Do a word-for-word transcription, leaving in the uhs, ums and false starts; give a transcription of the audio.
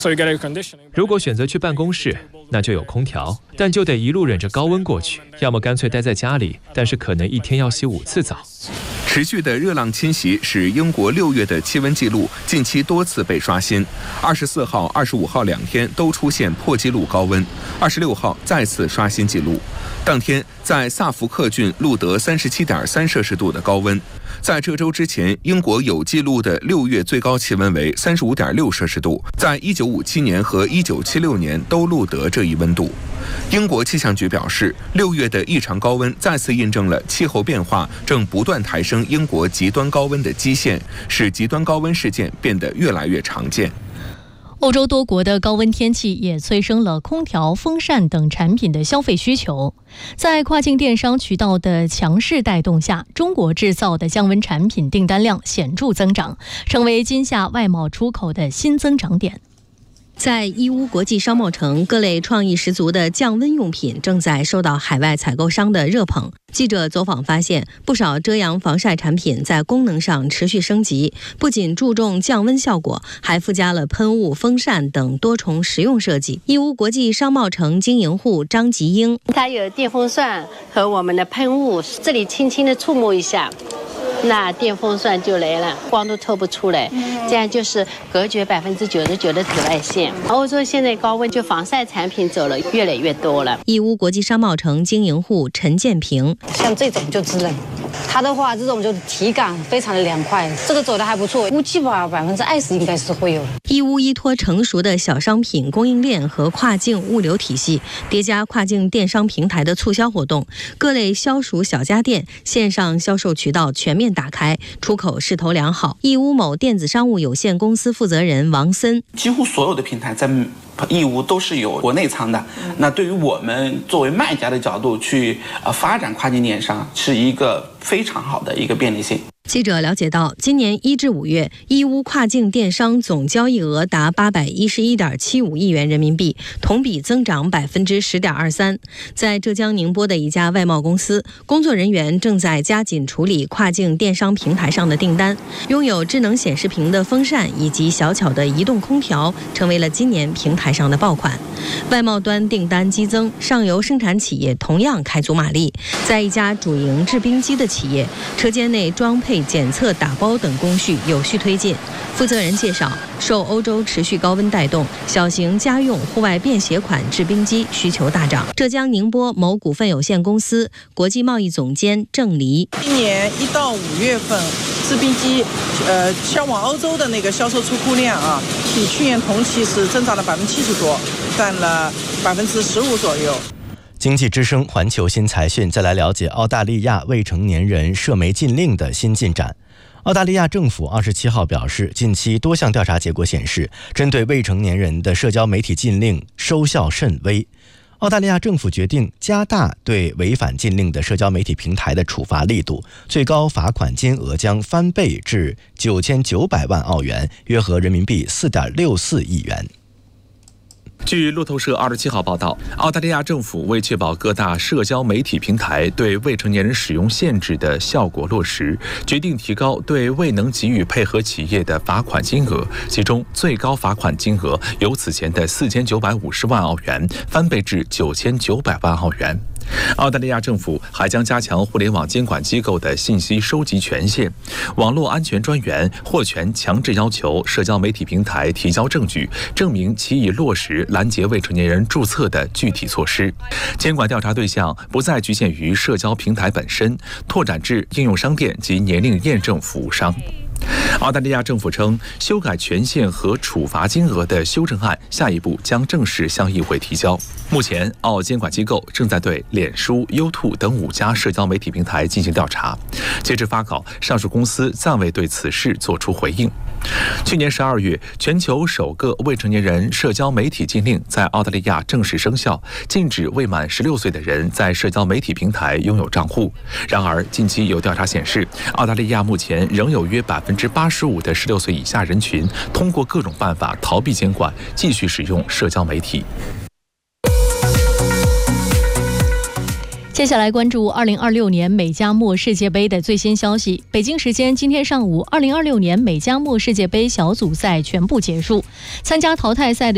如果选择去办公室，那就有空调，但就得一路忍着高温过去，要么干脆待在家里，但是可能一天要洗五次澡。 持续的热浪侵袭使英国六月的气温记录近期多次被刷新，二十四号、二十五号两天都出现破纪录高温，二十六号再次刷新纪录。当天在萨福克郡录得三十七点三摄氏度的高温。在这周之前，英国有记录的六月最高气温为三十五点六摄氏度，在一九五七年和一九七六年都录得这一温度。英国气象局表示，六月的异常高温再次印证了气候变化正不断抬升英国极端高温的基线，使极端高温事件变得越来越常见。 欧洲多国的高温天气也催生了空调、风扇等产品的消费需求。在跨境电商渠道的强势带动下，中国制造的降温产品订单量显著增长，成为今夏外贸出口的新增长点。在义乌国际商贸城，各类创意十足的降温用品正在受到海外采购商的热捧。记者走访发现，不少遮阳防晒产品在功能上持续升级，不仅注重降温效果，还附加了喷雾、风扇等多重实用设计。义乌国际商贸城经营户张吉英， 它有电风扇和我们的喷雾，这里轻轻的触摸一下，那电风扇就来了，光都透不出来，这样就是隔绝百分之九十九的紫外线。欧洲现在高温，就防晒产品走了越来越多了。 义乌国际商贸城经营户陈建平， 像这种就滋冷，它的话这种就体感非常的凉快，这个走的还不错，估计吧百分之二十应该是会有。 义乌依托成熟的小商品供应链和跨境物流体系，叠加跨境电商平台的促销活动，各类消暑小家电线上销售渠道全面打开，出口势头良好。义乌某电子商务有限公司负责人王森， 几乎所有的平台在义乌都是有国内仓的，那对于我们作为卖家的角度去呃发展跨境电商，是一个非常好的一个便利性。 记者了解到，今年一至五月，义乌跨境电商总交易额达八百一十一点七五亿元人民币，同比增长百分之十点二三。在浙江宁波的一家外贸公司，工作人员正在加紧处理跨境电商平台上的订单。拥有智能显示屏的风扇以及小巧的移动空调，成为了今年平台上的爆款。外贸端订单激增，上游生产企业同样开足马力。在一家主营制冰机的企业，车间内装配检测、打包等工序有序推进。负责人介绍，受欧洲持续高温带动，小型家用户外便携款制冰机需求大涨。浙江宁波某股份有限公司国际贸易总监郑黎， 今年一到五月份，制冰机呃销往欧洲的那个销售出库量啊，比去年同期是增长了百分之七十多，占了百分之十五左右。 经济之声环球新财讯，再来了解澳大利亚未成年人涉媒禁令的新进展。澳大利亚政府二十七号表示，近期多项调查结果显示，针对未成年人的社交媒体禁令收效甚微。澳大利亚政府决定加大对违反禁令的社交媒体平台的处罚力度，最高罚款金额将翻倍至九千九百万澳元，约合人民币四点六四亿元。 据路透社二十七号报道，澳大利亚政府为确保各大社交媒体平台对未成年人使用限制的效果落实，决定提高对未能给予配合企业的罚款金额，其中最高罚款金额由此前的四千九百五十万澳元翻倍至九千九百万澳元。澳大利亚政府还将加强互联网监管机构的信息收集权限，网络安全专员获权强制要求社交媒体平台提交证据，证明其已落实拦截未成年人注册的具体措施。监管调查对象不再局限于社交平台本身，拓展至应用商店及年龄验证服务商。澳大利亚政府称，修改权限和处罚金额的修正案下一步将正式向议会提交。目前，澳监管机构正在对脸书、YouTube 等五家社交媒体平台进行调查。截至发稿，上述公司暂未对此事作出回应。去年十二月，全球首个未成年人社交媒体禁令在澳大利亚正式生效，禁止未满十六岁的人在社交媒体平台拥有账户。然而，近期有调查显示，澳大利亚目前仍有约百分之八十五的十六岁以下人群通过各种办法逃避监管，继续使用社交媒体。 接下来关注二零二六年美加墨世界杯的最新消息。北京时间今天上午，二零二六年美加墨世界杯小组赛全部结束，参加淘汰赛的